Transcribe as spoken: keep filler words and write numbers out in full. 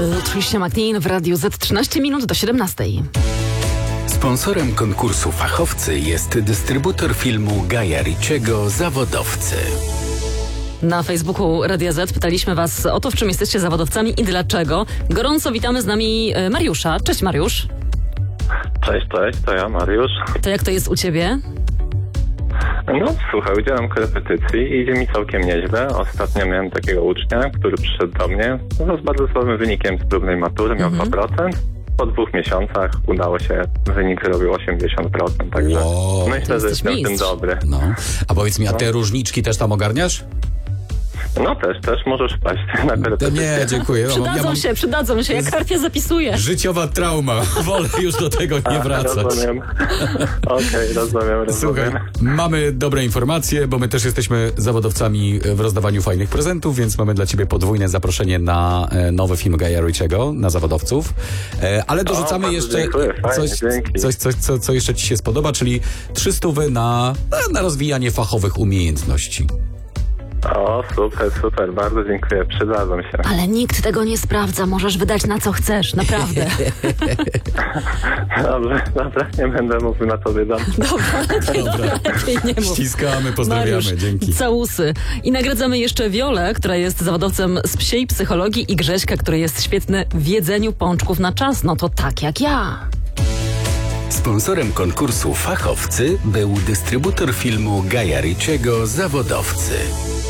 Tricia McNeil w Radiu Z, trzynaście minut do siedemnastej. Sponsorem konkursu Fachowcy jest dystrybutor filmu Gaja Ricciego Zawodowcy. Na Facebooku Radia Z pytaliśmy Was o to, w czym jesteście zawodowcami i dlaczego. Gorąco witamy z nami Mariusza. Cześć Mariusz. Cześć, cześć, to ja, Mariusz. To jak to jest u Ciebie? No słuchaj, udzielam korepetycji i idzie mi całkiem nieźle. Ostatnio miałem takiego ucznia, który przyszedł do mnie no, z bardzo słabym wynikiem z próbnej matury, miał Mhm. dwa procent. Po dwóch miesiącach udało się, wynik zrobił osiemdziesiąt procent, także Wow. myślę, że jesteś jestem w tym mistrz. dobry. No. A powiedz mi, a te różniczki też tam ogarniasz? No też, też możesz wpaść na To korepetycję. nie, dziękuję. Ja mam- Przydadzą ja mam się, przydadzą się. Ja kartę zapisuję. życiowa trauma. Wolę już do tego nie A, wracać. Rozumiem. Okej, rozumiem, Słuchaj, rozumiem. mamy dobre informacje, bo my też jesteśmy zawodowcami w rozdawaniu fajnych prezentów, więc mamy dla Ciebie podwójne zaproszenie na e, nowy film Gaja Ricciego, na zawodowców. E, ale dorzucamy bardzo jeszcze dziękuję, fajnie, coś, dzięki. coś, coś co, co jeszcze Ci się spodoba, czyli trzy stówy na, na rozwijanie fachowych umiejętności. O, super, super, bardzo dziękuję, przydadzą się. Ale nikt tego nie sprawdza. Możesz wydać na co chcesz, naprawdę. Dobrze, dobra, nie będę mówił, na co wydam. Dobra, lepiej, dobra, lepiej nie mów. Ściskamy, pozdrawiamy, Mariusz, dzięki. całusy. I nagradzamy jeszcze Wiolę, która jest zawodowcem z psiej psychologii, i Grześka, który jest świetny w jedzeniu pączków na czas. No to tak jak ja. Sponsorem konkursu Fachowcy był dystrybutor filmu Gaja Ricciego Zawodowcy.